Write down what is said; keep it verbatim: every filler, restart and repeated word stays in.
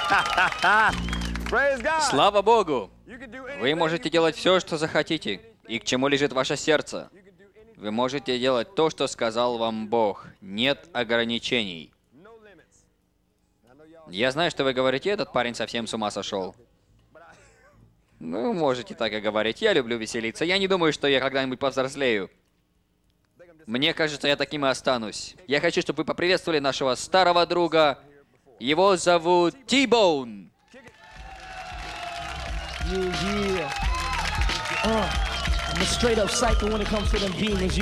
Слава Богу! Вы можете делать все, что захотите, и к чему лежит ваше сердце. Вы можете делать то, что сказал вам Бог. Нет ограничений. Я знаю, что вы говорите, этот парень совсем с ума сошел. Ну, можете так и говорить. Я люблю веселиться. Я не думаю, что я когда-нибудь повзрослею. Мне кажется, я таким и останусь. Я хочу, чтобы вы поприветствовали нашего старого друга. Его зовут T-Bone. Yeah, yeah. Uh, I'm a straight up psycho when it comes to them demons.